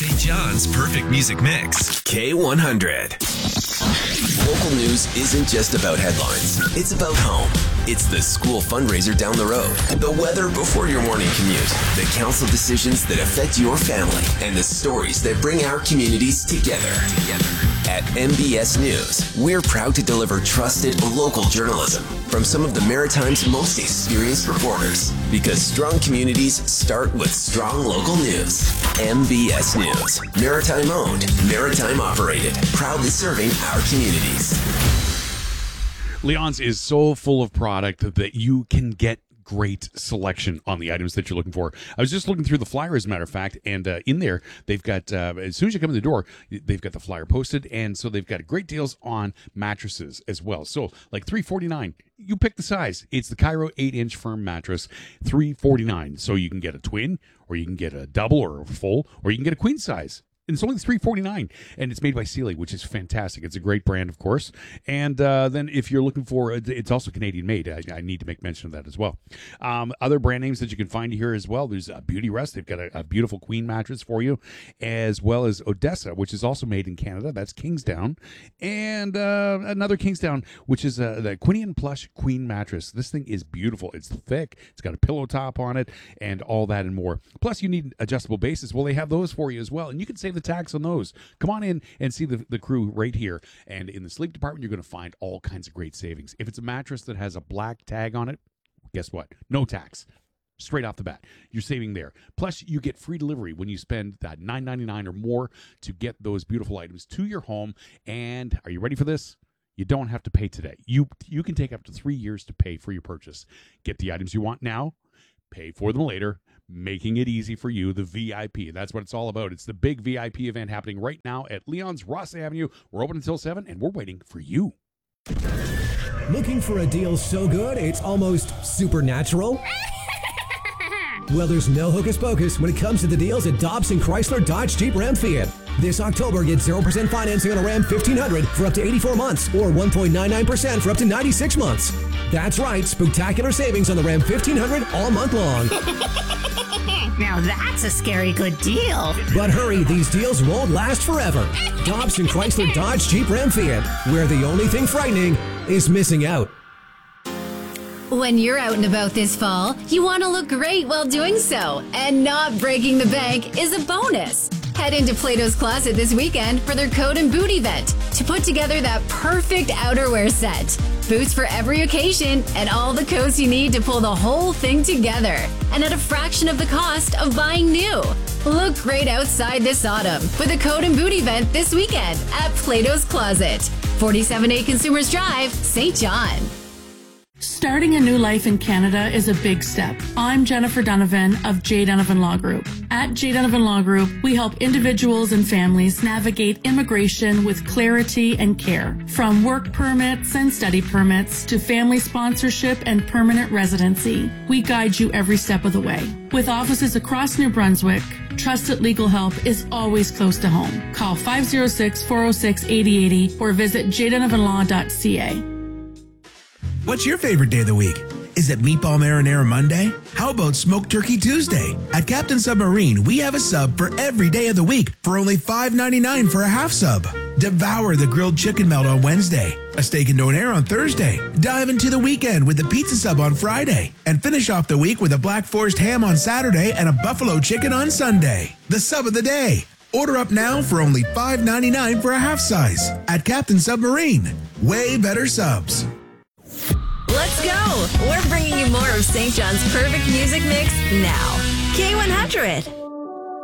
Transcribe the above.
St. John's Perfect Music Mix. K100. Local news isn't just about headlines. It's about home. It's the school fundraiser down the road, the weather before your morning commute, the council decisions that affect your family, and the stories that bring our communities together. At MBS News, we're proud to deliver trusted local journalism from some of the Maritime's most experienced reporters, because strong communities start with strong local news. MBS News, Maritime owned, Maritime operated, proudly serving our communities. Leon's is so full of product that you can get great selection on the items that you're looking for. I was just looking through the flyer, as a matter of fact, and in there, they've got, as soon as you come in the door, they've got the flyer posted, and so they've got great deals on mattresses as well. So, like $349, you pick the size. It's the Cairo 8-inch firm mattress, $349. So you can get a twin, or you can get a double or a full, or you can get a queen size. And it's only $349, and it's made by Sealy, which is fantastic. It's a great brand, of course. And then if you're looking for, it's also Canadian made. I need to make mention of that as well. Other brand names that you can find here as well. There's Beauty Rest. They've got a beautiful queen mattress for you, as well as Odessa, which is also made in Canada. That's Kingsdown. And another Kingsdown, which is the Quinian Plush Queen mattress. This thing is beautiful. It's thick. It's got a pillow top on it and all that and more. Plus, you need adjustable bases. Well, they have those for you as well. And you can save the tax on those. Come on in and see the crew right here. And in the sleep department, you're going to find all kinds of great savings. If it's a mattress that has a black tag on it, guess what? No tax. Straight off the bat, you're saving there. Plus, you get free delivery when you spend that $9.99 or more to get those beautiful items to your home. And are you ready for this? You don't have to pay today. You can take up to 3 years to pay for your purchase. Get the items you want now, pay for them later, making it easy for you, the VIP. That's what it's all about. It's the big VIP event happening right now at Leon's Ross Avenue. We're open until 7, and we're waiting for you. Looking for a deal so good it's almost supernatural? Well, there's no hocus pocus when it comes to the deals at Dobson Chrysler Dodge Jeep Ram Fiat. This October, get 0% financing on a Ram 1500 for up to 84 months or 1.99% for up to 96 months. That's right, spectacular savings on the Ram 1500 all month long. Now that's a scary good deal. But hurry, these deals won't last forever. Dobson Chrysler Dodge Jeep Ram Fiat, where the only thing frightening is missing out. When you're out and about this fall, you want to look great while doing so, and not breaking the bank is a bonus. Head into Plato's Closet this weekend for their coat and boot event to put together that perfect outerwear set. Boots for every occasion and all the coats you need to pull the whole thing together, and at a fraction of the cost of buying new. Look great outside this autumn with a coat and boot event this weekend at Plato's Closet, 47A Consumers Drive, St. John. Starting a new life in Canada is a big step. I'm Jennifer Donovan of J. Donovan Law Group. At J. Donovan Law Group, we help individuals and families navigate immigration with clarity and care. From work permits and study permits to family sponsorship and permanent residency, we guide you every step of the way. With offices across New Brunswick, trusted legal help is always close to home. Call 506-406-8080 or visit jdonovanlaw.ca. What's your favorite day of the week? Is it Meatball Marinara Monday? How about Smoked Turkey Tuesday? At Captain Submarine, we have a sub for every day of the week for only $5.99 for a half sub. Devour the grilled chicken melt on Wednesday, a steak and donair on Thursday. Dive into the weekend with the pizza sub on Friday, and finish off the week with a Black Forest ham on Saturday and a buffalo chicken on Sunday. The sub of the day. Order up now for only $5.99 for a half size at Captain Submarine. Way better subs. Let's go! We're bringing you more of St. John's Perfect Music Mix now. K100.